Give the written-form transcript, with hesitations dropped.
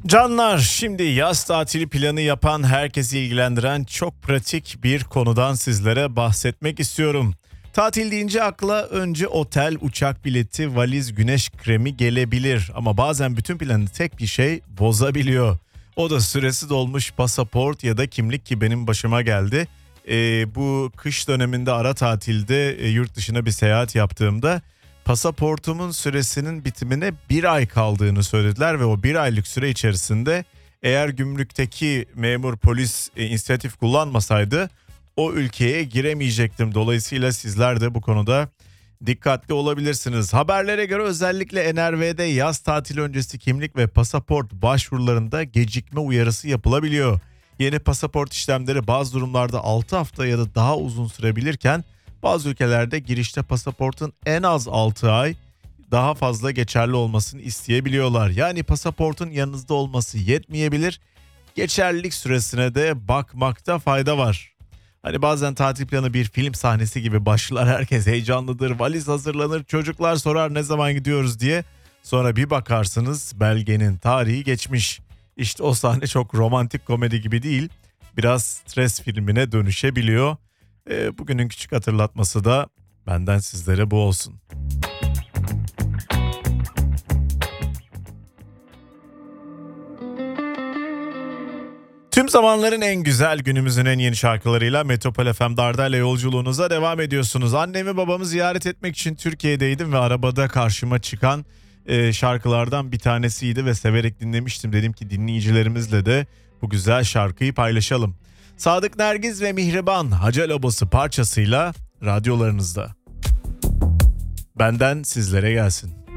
Canlar, şimdi yaz tatili planı yapan, herkesi ilgilendiren çok pratik bir konudan sizlere bahsetmek istiyorum. Tatil deyince akla önce otel, uçak bileti, valiz, güneş kremi gelebilir. Ama bazen bütün planı tek bir şey bozabiliyor. O da süresi dolmuş pasaport ya da kimlik, ki benim başıma geldi. Bu kış döneminde ara tatilde yurt dışına bir seyahat yaptığımda pasaportumun süresinin bitimine bir ay kaldığını söylediler ve o bir aylık süre içerisinde eğer gümrükteki memur, polis inisiyatif kullanmasaydı o ülkeye giremeyecektim. Dolayısıyla sizler de bu konuda dikkatli olabilirsiniz. Haberlere göre özellikle NRV'de yaz tatili öncesi kimlik ve pasaport başvurularında gecikme uyarısı yapılabiliyor. Yeni pasaport işlemleri bazı durumlarda 6 hafta ya da daha uzun sürebilirken bazı ülkelerde girişte pasaportun en az 6 ay daha fazla geçerli olmasını isteyebiliyorlar. Yani pasaportun yanınızda olması yetmeyebilir. Geçerlilik süresine de bakmakta fayda var. Hani bazen tatil planı bir film sahnesi gibi başlar, herkes heyecanlıdır, valiz hazırlanır, çocuklar sorar ne zaman gidiyoruz diye. Sonra bir bakarsınız belgenin tarihi geçmiş. İşte o sahne çok romantik komedi gibi değil, biraz stres filmine dönüşebiliyor. Bugünün küçük hatırlatması da benden sizlere bu olsun. Tüm zamanların en güzel, günümüzün en yeni şarkılarıyla Metropol FM'de Arda'yla yolculuğunuza devam ediyorsunuz. Annemi babamı ziyaret etmek için Türkiye'deydim ve arabada karşıma çıkan şarkılardan bir tanesiydi ve severek dinlemiştim. Dedim ki dinleyicilerimizle de bu güzel şarkıyı paylaşalım. Sadık Nergiz ve Mihriban Hacal Obası parçasıyla radyolarınızda. Benden sizlere gelsin.